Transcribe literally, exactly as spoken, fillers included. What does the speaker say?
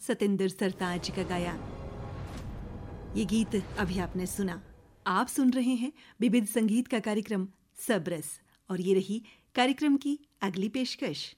सतेंद्र सरताज का गाया। ये गीत अभी आपने सुना। आप सुन रहे हैं विविध संगीत का कार्यक्रम सबरस, और ये रही कार्यक्रम की अगली पेशकश।